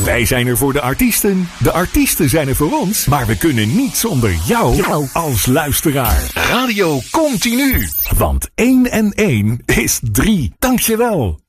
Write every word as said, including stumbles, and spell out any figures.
Wij zijn er voor de artiesten, de artiesten zijn er voor ons, maar we kunnen niet zonder jou, jou. als luisteraar. Radio Continu, want één en één is drie. Dankjewel.